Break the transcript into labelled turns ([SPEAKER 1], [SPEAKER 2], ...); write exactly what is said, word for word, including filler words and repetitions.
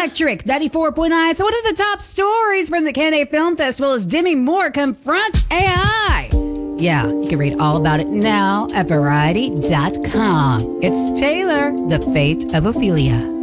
[SPEAKER 1] Electric ninety-four point nine. So one of the top stories from the Cannes Film Festival is Demi Moore confronts A I. Yeah, you can read all about it now at variety dot com. It's Taylor, The Fate of Ophelia.